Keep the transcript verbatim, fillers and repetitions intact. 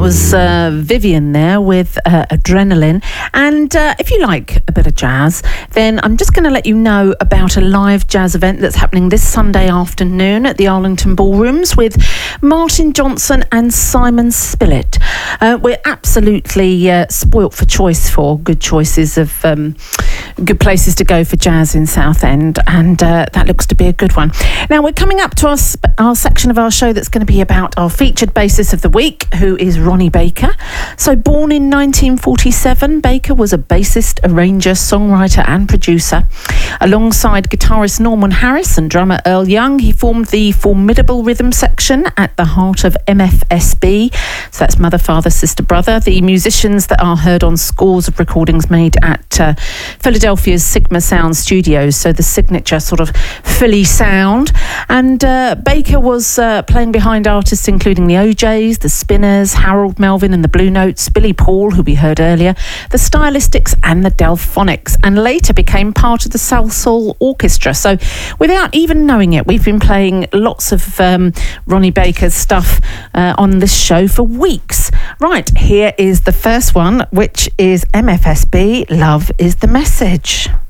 was uh, Vivian there with uh, Adrenaline. And uh, if you like a bit of jazz, then I'm just going to let you know about a live jazz event that's happening this Sunday afternoon at the Arlington Ballrooms with Martin Johnson and Simon Spillett. Uh, we're absolutely uh, spoilt for choice for good choices of um, good places to go for jazz in Southend, and uh, that looks to be a good one. Now, we're coming up to our, sp- our section of our show that's going to be about our featured bassist of the week, who is Ronnie Baker. So, born in nineteen forty-seven, Baker was a bassist, arranger, songwriter and producer. Alongside guitarist Norman Harris and drummer Earl Young, he formed the formidable rhythm section at the heart of M F S B. So that's Mother, Father, Sister, Brother. The musicians that are heard on scores of recordings made at uh, Philadelphia's Sigma Sound Studios, so the signature sort of Philly sound. And uh, Baker was uh, playing behind artists including the O Js, the Spinners, Harold Melvin and the Blue Notes, Billy Paul, who we heard earlier, the Stylistics and the Delphonics, and later became part of the Salsoul Orchestra. So without even knowing it, we've been playing lots of um, Ronnie Baker's stuff uh, on this show for weeks. Right, here is the first one, which is M F S B, Love is the Message.